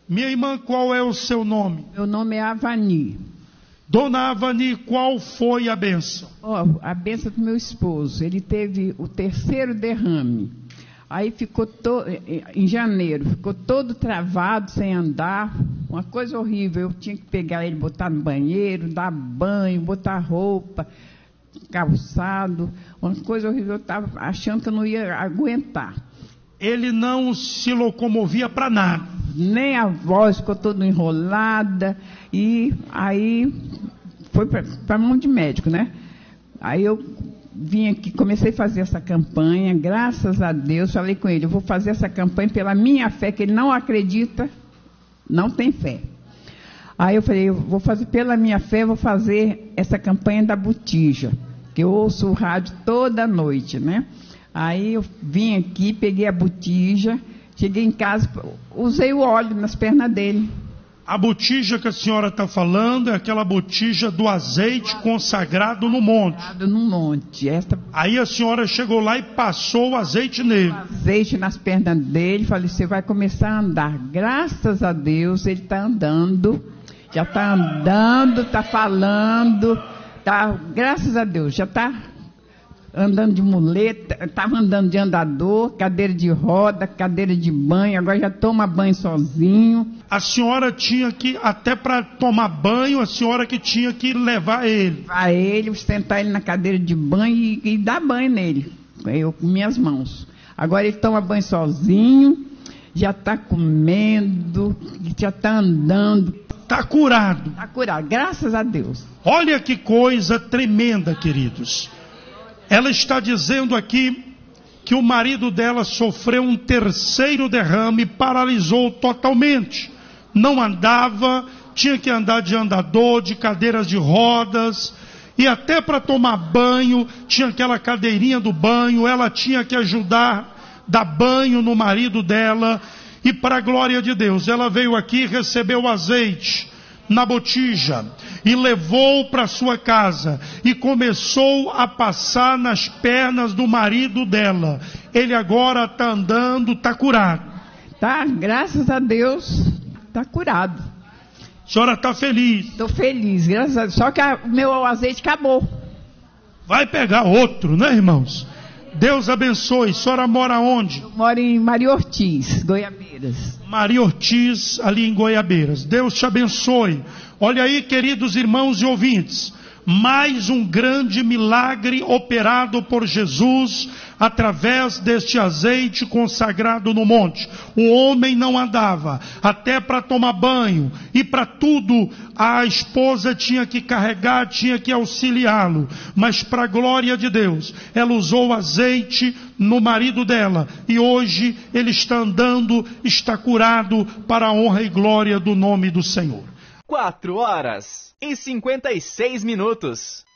Minha irmã, qual é o seu nome? Meu nome é Avani. Dona Avani, qual foi a bênção? A bênção do meu esposo. Ele teve o 3º derrame. Aí ficou em janeiro, ficou todo travado, sem andar. Uma coisa horrível. Eu tinha que pegar ele, botar no banheiro, dar banho, botar roupa, calçado. Uma coisa horrível. Eu estava achando que eu não ia aguentar. Ele não se locomovia para nada. Nem a voz ficou toda enrolada. E aí foi para a mão de médico, né? Aí eu vim aqui, comecei a fazer essa campanha, graças a Deus, falei com ele, eu vou fazer essa campanha pela minha fé, que ele não acredita, não tem fé. Aí eu falei, eu vou fazer pela minha fé, vou fazer essa campanha da botija, que eu ouço o rádio toda noite, né? Aí eu vim aqui, peguei a botija, cheguei em casa, usei o óleo nas pernas dele. A botija que a senhora está falando é aquela botija do azeite consagrado no monte. No monte. Aí a senhora chegou lá e passou o azeite nele. O azeite nas pernas dele, falei, você vai começar a andar. Graças a Deus, ele está andando, já está andando, está falando, graças a Deus, já está andando de muleta, estava andando de andador, cadeira de roda, cadeira de banho, agora já toma banho sozinho. A senhora tinha que, até para tomar banho, a senhora que tinha que levar ele. Levar ele, sustentar ele na cadeira de banho e dar banho nele, eu com minhas mãos. Agora ele toma banho sozinho, já está comendo, já está andando. Está curado. Está curado, graças a Deus. Olha que coisa tremenda, queridos. Ela está dizendo aqui que o marido dela sofreu um 3º derrame, paralisou totalmente. Não andava, tinha que andar de andador, de cadeiras de rodas, e até para tomar banho, tinha aquela cadeirinha do banho, ela tinha que ajudar, dar banho no marido dela, e para a glória de Deus, ela veio aqui, recebeu azeite na botija e levou para sua casa e começou a passar nas pernas do marido dela. Ele agora está andando, está curado. Tá, graças a Deus, está curado. A senhora está feliz? Estou feliz, graças a Deus. Só que o meu azeite acabou. Vai pegar outro, né, irmãos? Deus abençoe. A senhora mora onde? Eu moro em Maria Ortiz, Goiabeiras. Maria Ortiz, ali em Goiabeiras. Deus te abençoe. Olha aí, queridos irmãos e ouvintes, mais um grande milagre operado por Jesus através deste azeite consagrado no monte. O homem não andava, até para tomar banho e para tudo a esposa tinha que carregar, tinha que auxiliá-lo, mas para a glória de Deus, ela usou o azeite no marido dela e hoje ele está andando, está curado para a honra e glória do nome do Senhor. 4 horas e 56 minutos.